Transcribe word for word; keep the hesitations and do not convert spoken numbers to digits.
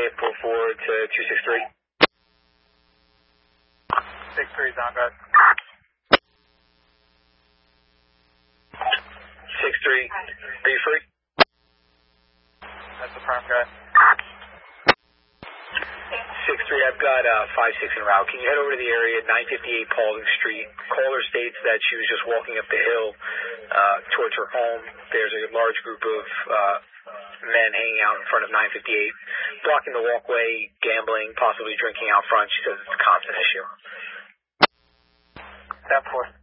get pulled forward to two six three. six three is on guard. six three, are you free? That's the prime guy. six three, I've got uh, five six en route. Can you head over to the area at nine fifty-eight Paulding Street? Caller states that she was just walking up the hill uh, towards her home. There's a large group of uh, men hanging out in front of nine fifty-eight, blocking the walkway, gambling, possibly drinking out front. She says it's a constant issue. ten four.